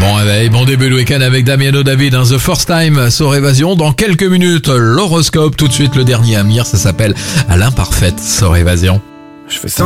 Bon réveil, bon début de week-end avec Damiano David, The First Time sur Évasion. Dans quelques minutes, l'horoscope. Tout de suite, le dernier Amir, ça s'appelle À l'imparfaite sur Évasion. Je fais ça